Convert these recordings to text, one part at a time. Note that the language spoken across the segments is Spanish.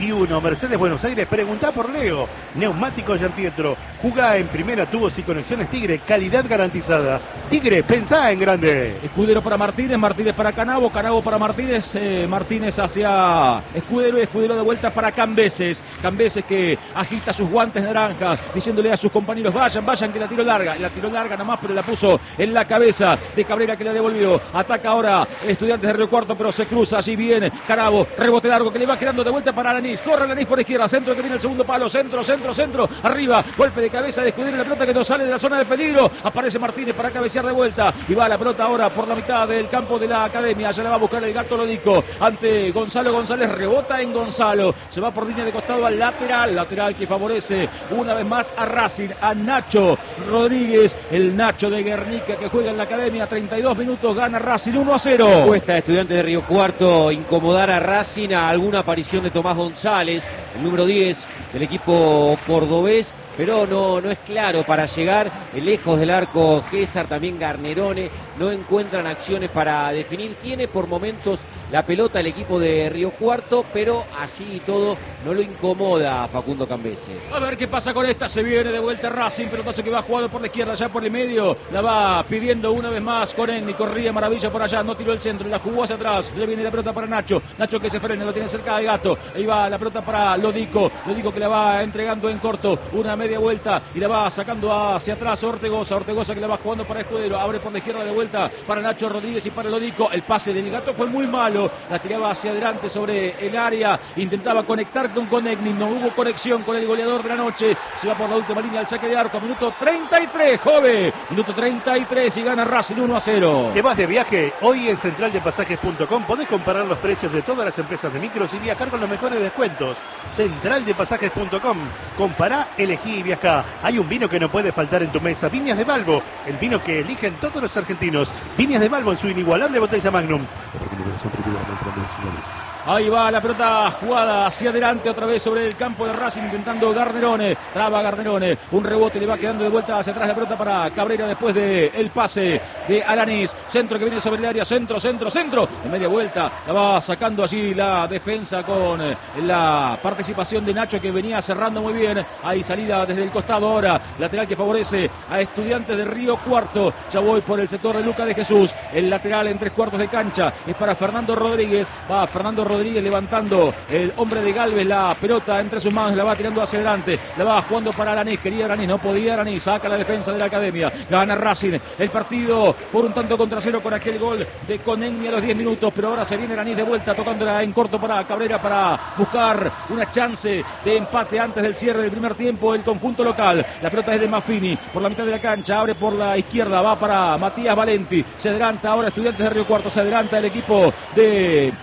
Mercedes Buenos Aires, preguntá por Leo. Neumático Gianpietro. Jugá en primera, tubos y conexiones Tigre, calidad garantizada. Tigre, pensá en grande. Escudero para Martínez, Martínez para Canavo, Canavo para Martínez, Martínez hacia Escudero y Escudero de vuelta para Cambeses. Cambeses que agita sus guantes naranjas, diciéndole a sus compañeros, vayan que la tiró larga nomás, pero la puso en la cabeza de Cabrera que la devolvió. Ataca ahora Estudiantes de Río Cuarto, pero se cruza, allí viene Canavo, rebote largo que le va quedando de vuelta para Alanis. Corre Alanis por izquierda, centro que viene el segundo palo, centro, arriba, golpe de cabeza de Escudero, la pelota que no sale de la zona de peligro, aparece Martínez para cabecear de vuelta, y va la pelota ahora por la mitad del campo de la Academia, ya la va a buscar el Gato Lodico, ante Gonzalo González, rebota en Gonzalo, se va por línea de costado al lateral que favorece una vez más a Racing, a Nacho Rodríguez, el Nacho de Guernica que juega en la Academia, 32 minutos, gana Racing 1-0. Cuesta a Estudiantes de Río Cuarto incomodar a Racing, a alguna aparición de Tomás González, el número 10 del equipo cordobés, pero no es claro para llegar lejos del arco. César, también Garnerone, no encuentran acciones para definir. Tiene por momentos la pelota el equipo de Río Cuarto, pero así y todo no lo incomoda a Facundo Cambeses. A ver qué pasa con esta, se viene de vuelta Racing, pelotazo que va jugado por la izquierda, ya por el medio, la va pidiendo una vez más con Enni, corría maravilla por allá, no tiró el centro, la jugó hacia atrás, le viene la pelota para Nacho que se frena, lo tiene cerca de Gato, ahí va la pelota para Lodico que la va entregando en corto, una media vuelta y la va sacando hacia atrás Ortegoza que la va jugando para Escudero, abre por la izquierda de vuelta para Nacho Rodríguez y para Lodico, el pase del Gato fue muy malo, la tiraba hacia adelante sobre el área, intentaba conectar con Conegni, no hubo conexión con el goleador de la noche, se va por la última línea al saque de arco, minuto 33, Jove, minuto 33 y gana Racing 1-0. ¿Te vas de viaje? Hoy en centraldepasajes.com podés comparar los precios de todas las empresas de micros y viajar con los mejores descuentos. Centraldepasajes.com, compará, elegí y viajá. Hay un vino que no puede faltar en tu mesa, Viñas de Balbo, el vino que eligen todos los argentinos. Viñas de Balbo en su inigualable botella Magnum. Ahí va la pelota jugada hacia adelante otra vez sobre el campo de Racing intentando Garnerone, traba Garnerone, un rebote le va quedando de vuelta hacia atrás la pelota para Cabrera después del pase de Alanis, centro que viene sobre el área, centro, en media vuelta, la va sacando allí la defensa con la participación de Nacho que venía cerrando muy bien, hay salida desde el costado ahora, lateral que favorece a Estudiantes de Río Cuarto, ya voy por el sector de Luca de Jesús, el lateral en 3/4 de cancha, es para Fernando Rodríguez, va Fernando Rodríguez levantando el hombre de Galvez la pelota entre sus manos, la va tirando hacia adelante, la va jugando para Alanis, quería Alanis, no podía Alanis, saca la defensa de la Academia, gana Racing el partido por un tanto contra cero con aquel gol de Conegni a los 10 minutos, pero ahora se viene Alanis de vuelta tocándola en corto para Cabrera para buscar una chance de empate antes del cierre del primer tiempo el conjunto local, la pelota es de Maffini por la mitad de la cancha, abre por la izquierda, va para Matías Valenti, se adelanta ahora Estudiantes de Río Cuarto, se adelanta el equipo de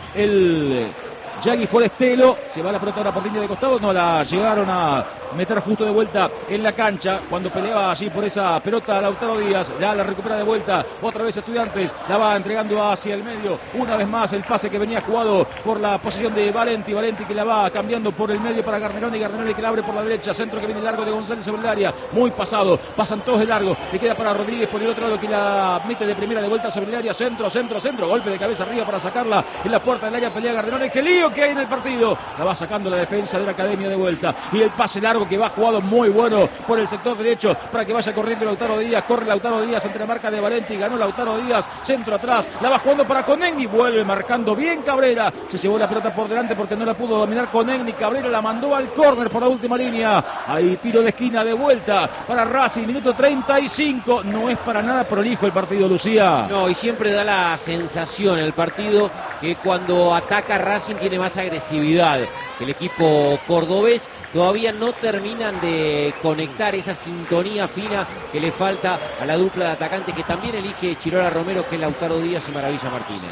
Yagui Forestelo, se va la pelota ahora por línea de costado, no la llegaron a meter justo de vuelta en la cancha cuando peleaba allí por esa pelota Lautaro Díaz, ya la recupera de vuelta otra vez Estudiantes, la va entregando hacia el medio, una vez más el pase que venía jugado por la posición de Valenti que la va cambiando por el medio para Garnerone que la abre por la derecha, centro que viene largo de González sobre el área, muy pasado, pasan todos de largo, le queda para Rodríguez por el otro lado que la mete de primera de vuelta sobre el área, centro, golpe de cabeza arriba para sacarla en la puerta del área, pelea Garnerone, que lío que hay en el partido, la va sacando la defensa de la Academia de vuelta y el pase largo que va jugado muy bueno por el sector derecho para que vaya corriendo Lautaro Díaz, corre Lautaro Díaz entre la marca de Valenti, ganó Lautaro Díaz, centro atrás, la va jugando para Conegni, vuelve marcando bien Cabrera, se llevó la pelota por delante porque no la pudo dominar Conegni, Cabrera la mandó al córner por la última línea, ahí tiro de esquina de vuelta para Racing, minuto 35, no es para nada prolijo el partido, Lucía. No, y siempre da la sensación el partido que cuando ataca Racing tiene más agresividad. El equipo cordobés todavía no terminan de conectar esa sintonía fina que le falta a la dupla de atacantes que también elige Chirola Romero, que es Lautaro Díaz y Maravilla Martínez.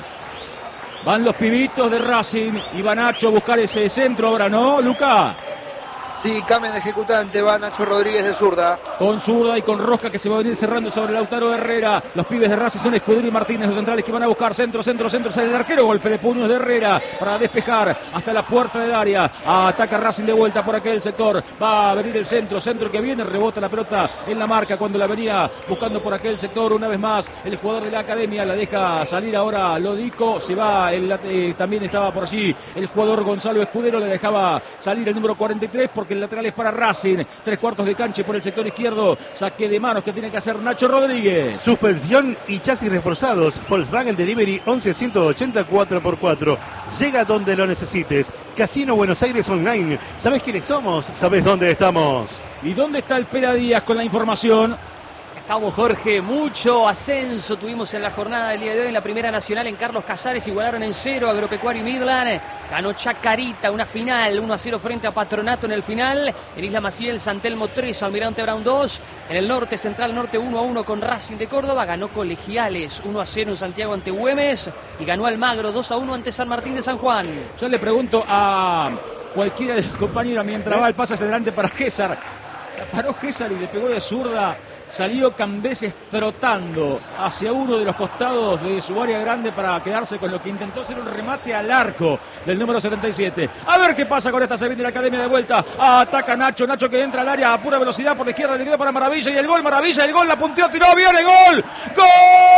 Van los pibitos de Racing y va Nacho a buscar ese centro ahora, ¿no, Luca? Sí, cambian de ejecutante, va Nacho Rodríguez de zurda. Con zurda y con rosca que se va a venir cerrando sobre Lautaro Herrera. Los pibes de Racing son Escudero y Martínez, los centrales que van a buscar centro, sale el arquero, golpe de puños de Herrera para despejar hasta la puerta del área. Ataca Racing de vuelta por aquel sector. Va a venir el centro que viene, rebota la pelota en la marca cuando la venía buscando por aquel sector. Una vez más el jugador de la academia la deja salir ahora Lodico. Se va, también estaba por allí el jugador Gonzalo Escudero, le dejaba salir el número 43 porque el lateral es para Racing. 3/4 de cancha por el sector izquierdo. Saque de manos que tiene que hacer Nacho Rodríguez. Suspensión y chasis reforzados. Volkswagen Delivery 11-180 4x4. Llega donde lo necesites. Casino Buenos Aires Online. ¿Sabés quiénes somos? ¿Sabés dónde estamos? ¿Y dónde está el Pera Díaz con la información? Estamos, Jorge, mucho ascenso tuvimos en la jornada del día de hoy en la Primera Nacional. En Carlos Casares igualaron en 0 Agropecuario y Midland. Ganó Chacarita, una final, 1-0 frente a Patronato en el final. En Isla Maciel, San Telmo 3, Almirante Brown 2. En el norte, Central Norte 1-1 con Racing de Córdoba. Ganó Colegiales 1-0 en Santiago ante Güemes. Y ganó Almagro 2-1 ante San Martín de San Juan. Yo le pregunto a cualquiera de los compañeros mientras va el pase hacia adelante para César. Paró César y le pegó de zurda. Salió Cambeses trotando hacia uno de los costados de su área grande para quedarse con lo que intentó ser un remate al arco del número 77. A ver qué pasa con esta. Se viene la academia de vuelta. Ataca Nacho que entra al área a pura velocidad por la izquierda. Le queda para Maravilla y el gol. Maravilla, el gol, la punteó, tiró, viene, gol. ¡Gol!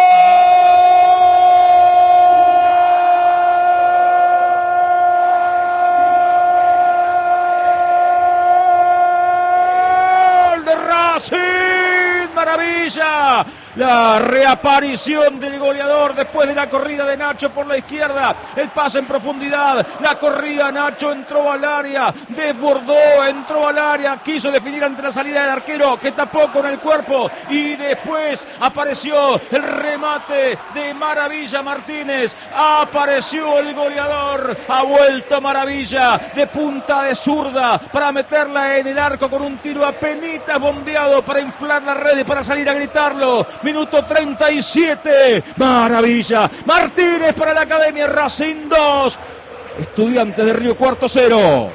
Maravilla, la reaparición del goleador después de la corrida de Nacho por la izquierda, el pase en profundidad, la corrida, Nacho entró al área, desbordó, entró al área, quiso definir ante la salida del arquero que tapó con el cuerpo y después apareció el remate de Maravilla Martínez, apareció el goleador, ha vuelto Maravilla de punta de zurda para meterla en el arco con un tiro apenitas bombeado para inflar la red y para salir a gritarlo. Minuto 37, Maravilla Martínez para la academia. Racing 2, Estudiantes de Río Cuarto 0.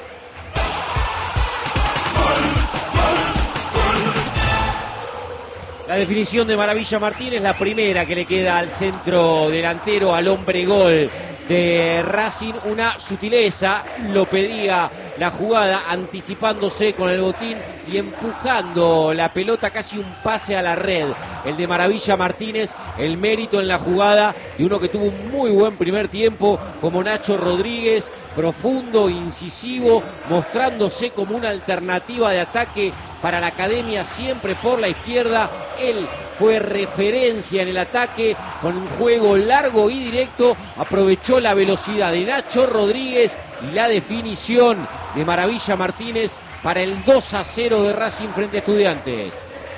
La definición de Maravilla Martínez, la primera que le queda al centro delantero, al hombre gol de Racing. Una sutileza, lo pedía la jugada, anticipándose con el botín y empujando la pelota, casi un pase a la red. El de Maravilla Martínez, el mérito en la jugada de uno que tuvo un muy buen primer tiempo como Nacho Rodríguez, profundo, incisivo, mostrándose como una alternativa de ataque para la academia, siempre por la izquierda. Él fue referencia en el ataque con un juego largo y directo, aprovechó la velocidad de Nacho Rodríguez y la definición de Maravilla Martínez para el 2-0 de Racing frente a Estudiantes.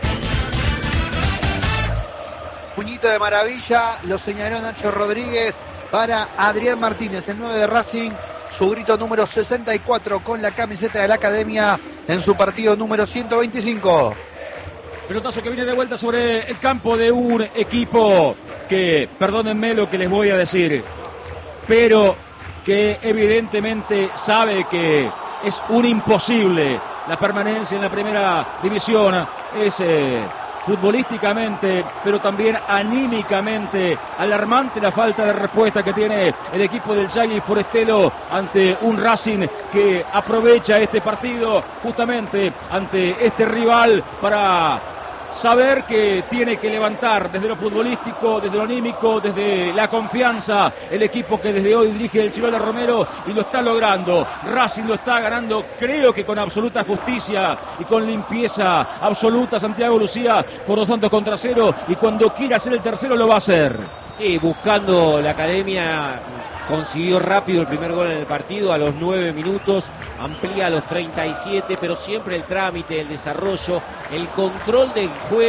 Puñito de Maravilla, lo señaló Nacho Rodríguez para Adrián Martínez, el 9 de Racing, su grito número 64 con la camiseta de la academia en su partido número 125. Pelotazo que viene de vuelta sobre el campo de un equipo que, perdónenme lo que les voy a decir, pero que evidentemente sabe que es un imposible la permanencia en la primera división. Es futbolísticamente, pero también anímicamente alarmante la falta de respuesta que tiene el equipo del Chagui Forestelo ante un Racing que aprovecha este partido justamente ante este rival para saber que tiene que levantar desde lo futbolístico, desde lo anímico, desde la confianza, el equipo que desde hoy dirige el Chirola Romero y lo está logrando. Racing lo está ganando, creo que con absoluta justicia y con limpieza absoluta. Santiago Lucía por 2-0 y cuando quiera hacer el tercero lo va a hacer. Sí, buscando la academia, consiguió rápido el primer gol en el partido a los 9 minutos, amplía a los 37, pero siempre el trámite, el desarrollo, el control del juego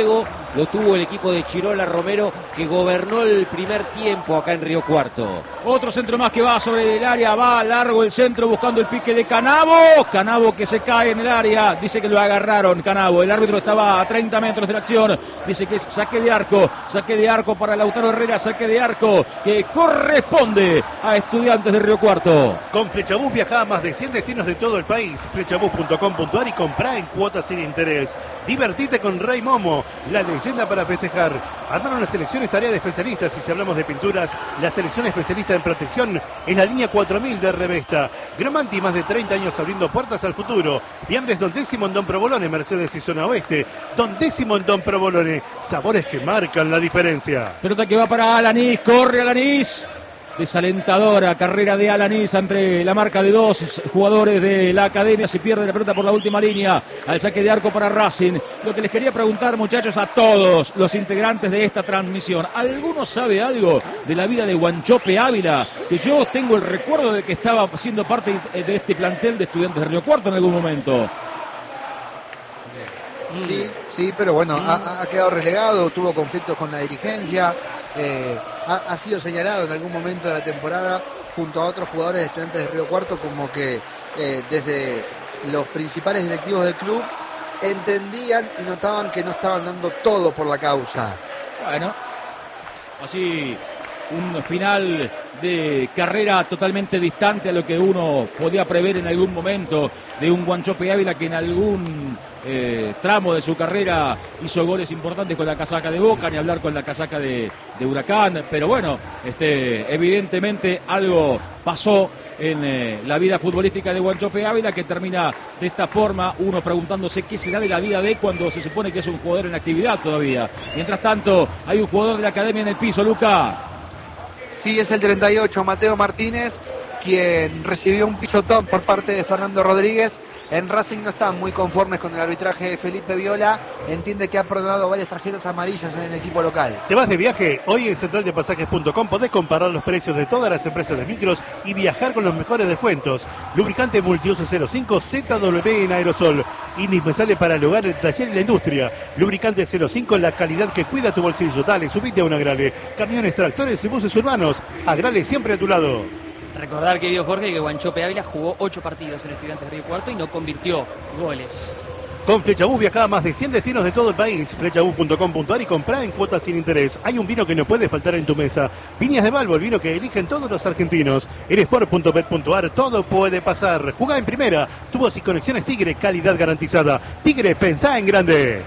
lo tuvo el equipo de Chirola Romero, que gobernó el primer tiempo acá en Río Cuarto. Otro centro más que va sobre el área, va largo el centro buscando el pique de Canavo. Canavo que se cae en el área, dice que lo agarraron Canavo. El árbitro estaba a 30 metros de la acción, dice que es saque de arco para Lautaro Herrera, saque de arco que corresponde a Estudiantes de Río Cuarto. Con Flechabús viaja a más de 100 destinos de todo el país. Flechabús.com.ar y comprá en cuotas sin interés. Divertite con Rey Momo, la leyenda para festejar. Armaron la selección es tarea de especialistas y si hablamos de pinturas, la selección especialista en protección es la línea 4000 de Revesta. Gromanti, más de 30 años abriendo puertas al futuro. Fiambres Don Décimo en Don Provolone, Mercedes y Zona Oeste. Don Décimo en Don Provolone, sabores que marcan la diferencia. Pelota que va para Alanís, corre Alanís. Desalentadora carrera de Alanís entre la marca de dos jugadores de la academia. Se pierde la pelota por la última línea. Al saque de arco para Racing. Lo que les quería preguntar, muchachos, a todos los integrantes de esta transmisión. ¿Alguno sabe algo de la vida de Wanchope Ávila? Que yo tengo el recuerdo de que estaba siendo parte de este plantel de Estudiantes de Río Cuarto en algún momento. Sí, pero bueno, ha quedado relegado, tuvo conflictos con la dirigencia, ha sido señalado en algún momento de la temporada junto a otros jugadores de Estudiantes de Río Cuarto como que desde los principales directivos del club entendían y notaban que no estaban dando todo por la causa. Bueno, así un final de carrera totalmente distante a lo que uno podía prever en algún momento de un Wanchope Ávila que en algún tramo de su carrera hizo goles importantes con la casaca de Boca, ni hablar con la casaca de Huracán, pero bueno, evidentemente algo pasó en la vida futbolística de Wanchope Ávila que termina de esta forma, uno preguntándose qué será de la vida de cuando se supone que es un jugador en actividad todavía. Mientras tanto, hay un jugador de la academia en el piso, Luca. Sí, es el 38, Mateo Martínez, quien recibió un pisotón por parte de Fernando Rodríguez. En Racing no están muy conformes con el arbitraje de Felipe Viola. Entiende que ha perdonado varias tarjetas amarillas en el equipo local. ¿Te vas de viaje? Hoy en centraldepasajes.com podés comparar los precios de todas las empresas de micros y viajar con los mejores descuentos. Lubricante multiuso 05 ZW en aerosol. Indispensable para el hogar, el taller y la industria. Lubricante 05, la calidad que cuida tu bolsillo. Dale, subite a un Agrale. Camiones, tractores y buses urbanos. Agrale siempre a tu lado. Recordar, querido Jorge, que Wanchope Ávila jugó 8 partidos en Estudiantes de Río Cuarto y no convirtió goles. Con Flechabús viaja a más de 100 destinos de todo el país. Flechabús.com.ar y comprá en cuotas sin interés. Hay un vino que no puede faltar en tu mesa. Viñas de Balbo, el vino que eligen todos los argentinos. En sport.bet.ar todo puede pasar. Jugá en primera. Tubos y conexiones Tigre, calidad garantizada. Tigre, pensá en grande.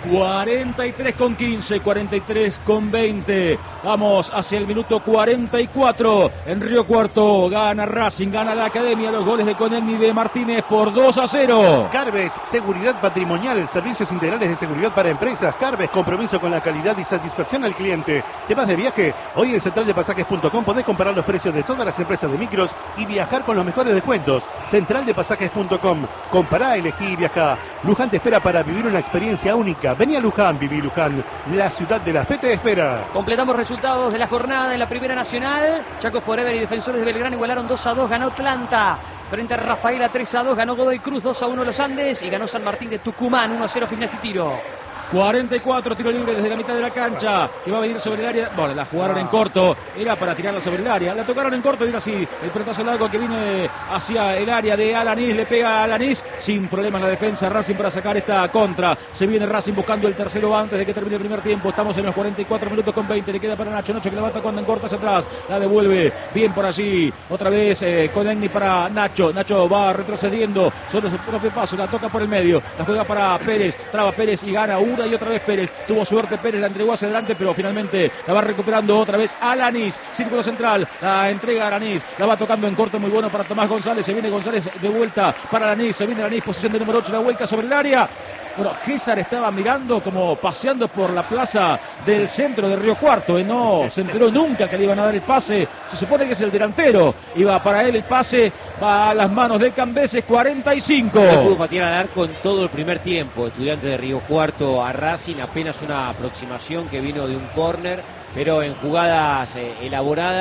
43,15, 43,20. Vamos hacia el minuto 44. En Río Cuarto gana Racing, gana la academia. Los goles de Conegni y de Martínez por 2-0. Carbes, seguridad patrimonial. Servicios integrales de seguridad para empresas. Carbes, compromiso con la calidad y satisfacción al cliente. ¿Te vas de viaje? Hoy en centraldepasajes.com podés comparar los precios de todas las empresas de micros y viajar con los mejores descuentos. Centraldepasajes.com. Compará, elegí y viajá. Luján te espera para vivir una experiencia única. Vení a Luján, viví Luján. La ciudad de la fe te espera. Completamos resultados de la jornada en la Primera Nacional. Chaco Forever y Defensores de Belgrano igualaron 2-2. Ganó Atlanta. Frente a Rafaela 3-2, ganó Godoy Cruz 2-1 Los Andes y ganó San Martín de Tucumán 1-0 Gimnasia y Tiro. 44, tiro libre desde la mitad de la cancha, que va a venir sobre el área. Bueno, la jugaron en corto, era para tirarla sobre el área. La tocaron en corto y era así, el pelotazo largo que viene hacia el área de Alanís, le pega a Alanís, sin problema en la defensa Racing para sacar esta contra. Se viene Racing buscando el tercero antes de que termine el primer tiempo. Estamos en los 44 minutos con 20, le queda para Nacho que la va tocando en corto hacia atrás, la devuelve bien por allí. Otra vez Conegni para Nacho va retrocediendo sobre su propio paso, la toca por el medio, la juega para Pérez, traba Pérez y gana una y otra vez Pérez. Tuvo suerte Pérez, la entregó hacia adelante, pero finalmente la va recuperando otra vez Alanís. Círculo central, la entrega a Alanís, la va tocando en corto, muy bueno para Tomás González. Se viene González de vuelta para Alanís, se viene Alanís, posición de número 8, la vuelta sobre el área. Bueno, César estaba mirando como paseando por la plaza del centro de Río Cuarto, no se enteró nunca que le iban a dar el pase. Se supone que es el delantero, iba para él el pase, va a las manos de Cambeses. 45. No pudo patear al arco en todo el primer tiempo. Estudiante de Río Cuarto a Racing, apenas una aproximación que vino de un córner, pero en jugadas elaboradas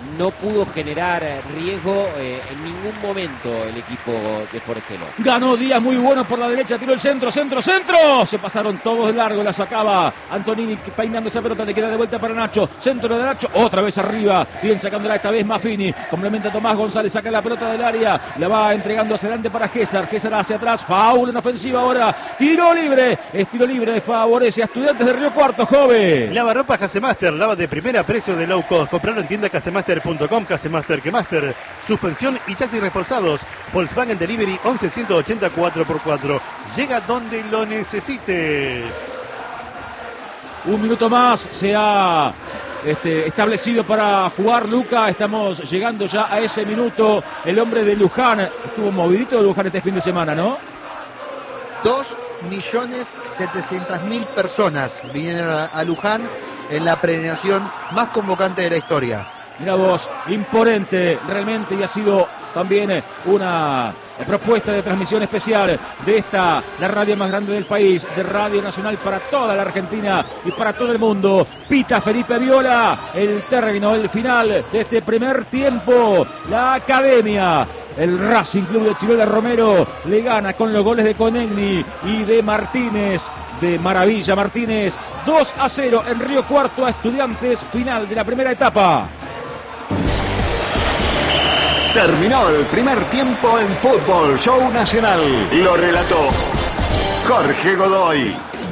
no pudo generar riesgo en ningún momento el equipo de Forestelo. Ganó Díaz, muy bueno por la derecha, tiró el centro. Se pasaron todos de largo, la sacaba Antonini peinando esa pelota, le queda de vuelta para Nacho. Centro de Nacho, otra vez arriba, bien sacándola esta vez Maffini. Complementa a Tomás González, saca la pelota del área, la va entregando hacia adelante para Gésar hacia atrás, foul en ofensiva ahora. Tiro libre, es tiro libre, favorece a Estudiantes de Río Cuarto, joven. Lavarropas Casemaster, lava de primera, precio de low cost. Comprarlo en tienda casemaster.com, Casemaster que Master. Suspensión y chasis reforzados. Volkswagen Delivery 11-180 4x4. Llega donde lo necesites. Un minuto más se ha establecido para jugar Luca. Estamos llegando ya a ese minuto. El hombre de Luján estuvo movidito de Luján este fin de semana, ¿no? 2.700.000 personas vinieron a Luján en la premiación más convocante de la historia. Mira vos, imponente realmente, y ha sido también una propuesta de transmisión especial de la radio más grande del país, de Radio Nacional para toda la Argentina y para todo el mundo. Pita Felipe Viola, el término, el final de este primer tiempo. La Academia, el Racing Club de Chirola Romero, le gana con los goles de Conegni y de Martínez. De Maravilla Martínez, 2-0 en Río Cuarto a Estudiantes, final de la primera etapa. Terminó el primer tiempo en Fútbol Show Nacional. Lo relató Jorge Godoy.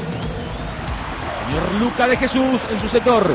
Señor Luca de Jesús en su sector.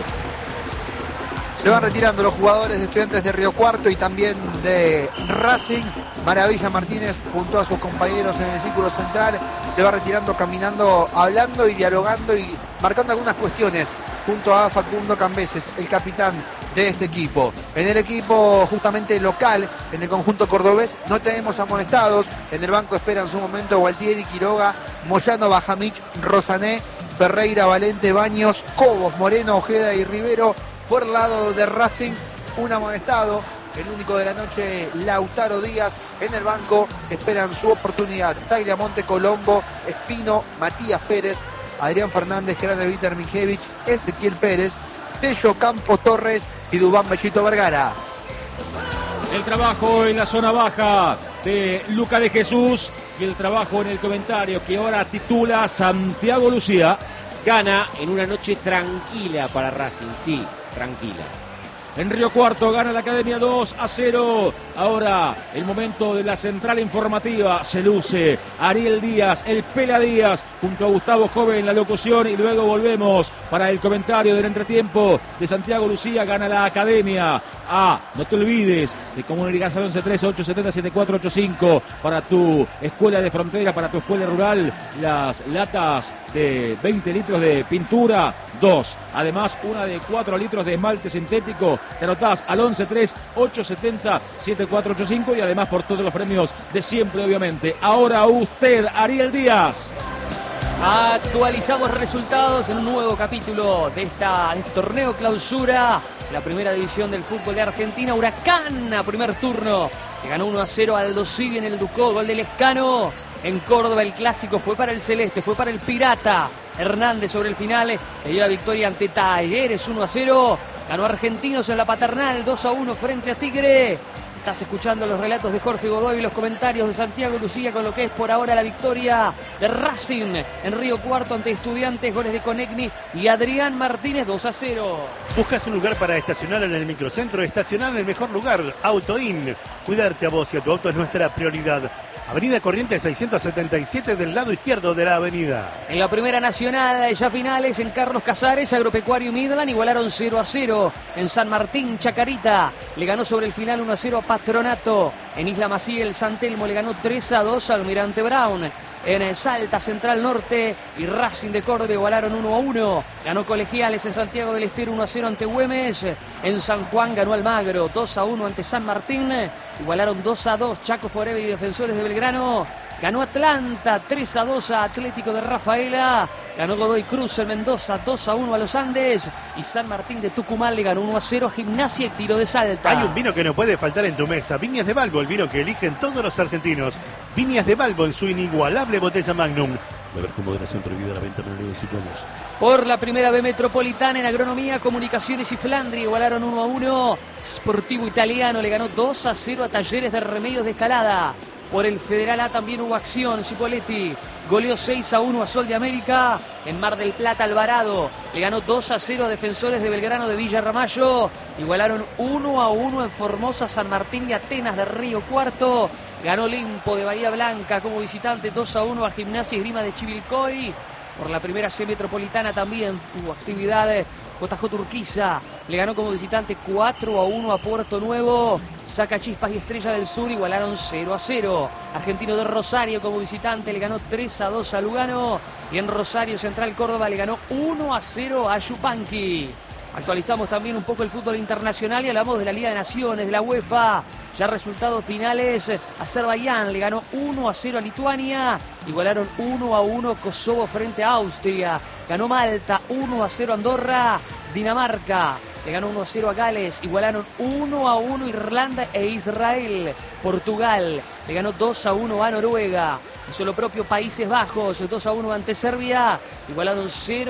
Se van retirando los jugadores de Estudiantes de Río Cuarto y también de Racing. Maravilla Martínez junto a sus compañeros en el círculo central se va retirando, caminando, hablando y dialogando y marcando algunas cuestiones junto a Facundo Cambeses, el capitán de este equipo. En el equipo justamente local, en el conjunto cordobés, no tenemos amonestados. En el banco esperan su momento Gualtieri, Quiroga, Moyano, Bajamich, Rosané, Ferreira, Valente, Baños, Cobos, Moreno, Ojeda y Rivero. Por el lado de Racing, un amonestado, el único de la noche, Lautaro Díaz. En el banco esperan su oportunidad Tagliamonte, Colombo, Espino, Matías Pérez, Adrián Fernández, Gerardo Víter Mijevich, Ezequiel Pérez, Tello Campos Torres y Dubán Bellito Vergara. El trabajo en la zona baja de Luca de Jesús y el trabajo en el comentario que ahora titula Santiago Lucía. Gana en una noche tranquila para Racing, sí, tranquila. En Río Cuarto gana la Academia 2-0. Ahora el momento de la central informativa. Se luce Ariel Díaz, el Pela Díaz, junto a Gustavo Joven en la locución. Y luego volvemos para el comentario del entretiempo de Santiago Lucía. Gana la Academia. No te olvides de comunicarse al 11-13-870-7485 para tu escuela de frontera, para tu escuela rural. Las latas de 20 litros de pintura, 2. Además, una de 4 litros de esmalte sintético. Te anotás al 11-3-870-7485 y además por todos los premios de siempre, obviamente. Ahora usted, Ariel Díaz. Actualizamos resultados en un nuevo capítulo de este torneo clausura. La primera división del fútbol de Argentina. Huracán a primer turno. Que ganó 1-0 al Aldo Civi en el Ducó. Gol del Lescano. En Córdoba el clásico fue para el Celeste, fue para el Pirata. Hernández sobre el final le dio la victoria ante Talleres 1-0. Ganó Argentinos en la Paternal 2-1 frente a Tigre. Estás escuchando los relatos de Jorge Godoy y los comentarios de Santiago Lucía con lo que es por ahora la victoria de Racing en Río Cuarto ante Estudiantes, goles de Conegni y Adrián Martínez 2-0. ¿Buscas un lugar para estacionar en el microcentro? Estacionar en el mejor lugar, Autoin. Cuidarte a vos y a tu auto es nuestra prioridad. Avenida Corrientes 677 del lado izquierdo de la avenida. En la primera nacional, ya finales, en Carlos Casares, Agropecuario Midland igualaron 0-0. En San Martín, Chacarita le ganó sobre el final 1-0 a Patronato. En Isla Maciel, San Telmo le ganó 3-2 al Almirante Brown. En Salta, Central Norte y Racing de Córdoba igualaron 1-1. Ganó Colegiales en Santiago del Estero 1-0 ante Güemes. En San Juan ganó Almagro 2-1 ante San Martín. Igualaron 2-2 Chaco Forever y Defensores de Belgrano. Ganó Atlanta 3-2 a Atlético de Rafaela. Ganó Godoy Cruz en Mendoza 2-1 a Los Andes. Y San Martín de Tucumán le ganó 1-0 a Gimnasia y Tiro de Salta. Hay un vino que no puede faltar en tu mesa. Viñas de Balbo, el vino que eligen todos los argentinos. Viñas de Balbo en su inigualable botella Magnum. Beber con moderación, prohibida la venta menores y tomos. Por la primera B metropolitana en agronomía, comunicaciones y Flandria igualaron 1-1. Sportivo Italiano le ganó 2-0 a Talleres de Remedios de Escalada. Por el Federal A también hubo acción. Cipolletti goleó 6-1 a Sol de América. En Mar del Plata, Alvarado le ganó 2-0 a Defensores de Belgrano de Villa Ramallo. Igualaron 1-1 en Formosa, San Martín y Atenas de Río Cuarto. Ganó Olimpo de Bahía Blanca como visitante 2-1 a Gimnasia y Esgrima de Chivilcoy. Por la primera C metropolitana también tuvo actividad. JJ Urquiza le ganó como visitante 4-1 a Puerto Nuevo. Sacachispas y Estrella del Sur igualaron 0-0. Argentino de Rosario como visitante le ganó 3-2 a Lugano. Y en Rosario Central Córdoba le ganó 1-0 a Yupanqui. Actualizamos también un poco el fútbol internacional y hablamos de la Liga de Naciones, de la UEFA. Ya resultados finales: Azerbaiyán le ganó 1-0 a Lituania. Igualaron 1-1 Kosovo frente a Austria. Ganó Malta 1-0 a Andorra. Dinamarca le ganó 1-0 a Gales. Igualaron 1-1 Irlanda e Israel. Portugal le ganó 2-1 a Noruega. Hizo lo propio Países Bajos, 2-1 ante Serbia. Igualaron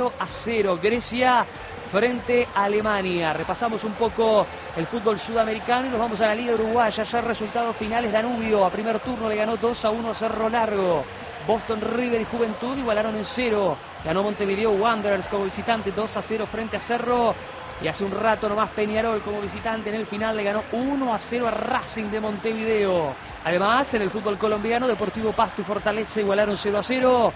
0-0 Grecia frente a Alemania. Repasamos un poco el fútbol sudamericano y nos vamos a la Liga Uruguaya. Ya resultados finales: Danubio a primer turno le ganó 2-1 a Cerro Largo. Boston River y Juventud igualaron en 0. Ganó Montevideo Wanderers como visitante 2-0 frente a Cerro. Y hace un rato nomás Peñarol como visitante en el final le ganó 1-0 a Racing de Montevideo. Además, en el fútbol colombiano, Deportivo Pasto y Fortaleza igualaron 0-0.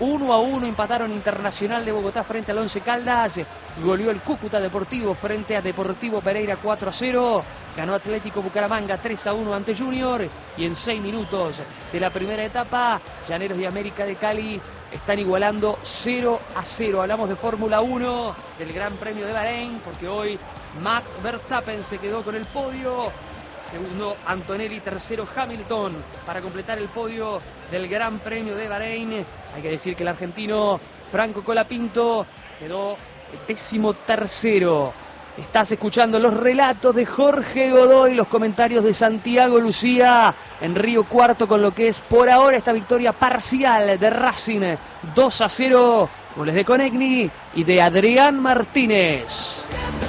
1-1 empataron Internacional de Bogotá frente al Once Caldas. Goleó el Cúcuta Deportivo frente a Deportivo Pereira 4-0. Ganó Atlético Bucaramanga 3-1 ante Junior. Y en 6 minutos de la primera etapa, Llaneros de América de Cali están igualando 0-0. Hablamos de Fórmula 1, del Gran Premio de Bahrein, porque hoy Max Verstappen se quedó con el podio. Segundo Antonelli, tercero Hamilton para completar el podio del Gran Premio de Bahrein. Hay que decir que el argentino Franco Colapinto quedó 13º. Estás escuchando los relatos de Jorge Godoy, los comentarios de Santiago Lucía en Río Cuarto con lo que es por ahora esta victoria parcial de Racing 2-0. Goles de Conegni y de Adrián Martínez.